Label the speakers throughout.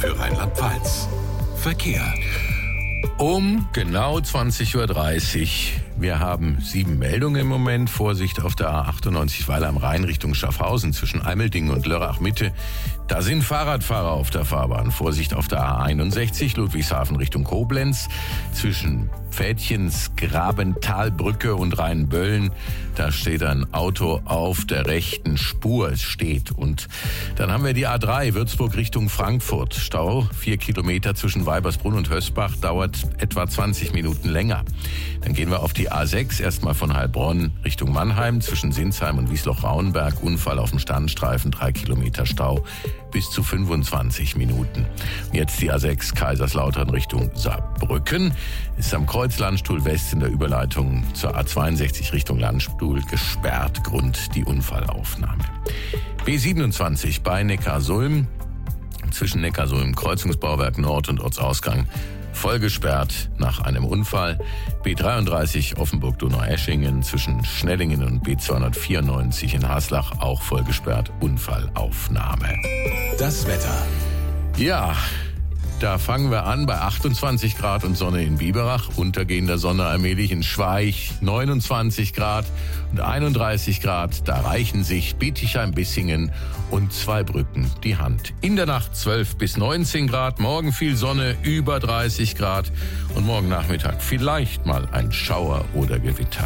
Speaker 1: für Rheinland-Pfalz. Verkehr.
Speaker 2: Um genau 20.30 Uhr. Wir haben 7 Meldungen im Moment. Vorsicht auf der A98 Weiler am Rhein Richtung Schaffhausen zwischen Eimeldingen und Lörrach-Mitte. Da sind Fahrradfahrer auf der Fahrbahn. Vorsicht auf der A61 Ludwigshafen Richtung Koblenz zwischen Pfädchens Grabentalbrücke und Rheinböllen. Da steht ein Auto auf der rechten Spur. Es steht. Und dann haben wir die A3 Würzburg Richtung Frankfurt. Stau 4 Kilometer zwischen Weibersbrunn und Hösbach, dauert etwa 20 Minuten länger. Dann gehen wir auf die A6, erstmal von Heilbronn Richtung Mannheim, zwischen Sinsheim und Wiesloch-Rauenberg. Unfall auf dem Standstreifen, 3 Kilometer Stau, bis zu 25 Minuten. Jetzt die A6 Kaiserslautern Richtung Saarbrücken. Ist am Kreuz Landstuhl West in der Überleitung zur A62 Richtung Landstuhl gesperrt, Grund die Unfallaufnahme. B27 bei Neckarsulm, zwischen Neckarsulm Kreuzungsbauwerk Nord und Ortsausgang voll gesperrt nach einem Unfall. B33 Offenburg-Donaueschingen zwischen Schnellingen und B294 in Haslach auch voll gesperrt, Unfallaufnahme.
Speaker 1: Das Wetter.
Speaker 2: Ja, da fangen wir an bei 28 Grad und Sonne in Biberach, untergehender Sonne allmählich in Schweich, 29 Grad und 31 Grad, da reichen sich Bietigheim-Bissingen und Zweibrücken die Hand. In der Nacht 12 bis 19 Grad, morgen viel Sonne, über 30 Grad und morgen Nachmittag vielleicht mal ein Schauer oder Gewitter.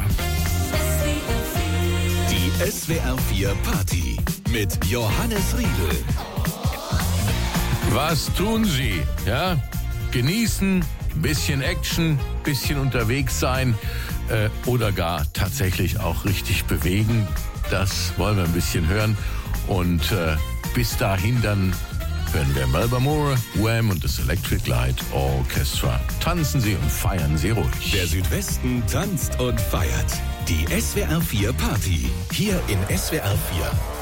Speaker 1: Die SWR 4 Party mit Johannes Riedel.
Speaker 2: Was tun Sie? Ja, genießen, bisschen Action, bisschen unterwegs sein oder gar tatsächlich auch richtig bewegen. Das wollen wir ein bisschen hören. Und bis dahin dann hören wir Melba Moore, Wham und das Electric Light Orchestra. Tanzen Sie und feiern Sie ruhig.
Speaker 1: Der Südwesten tanzt und feiert. Die SWR 4 Party. Hier in SWR 4.